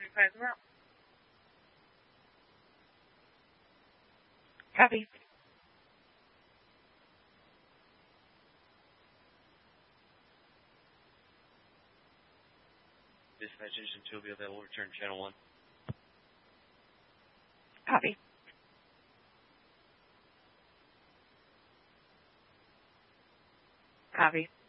pass them out. Copy. Dispatch engine 2 will be available. Return channel 1. Copy. Copy.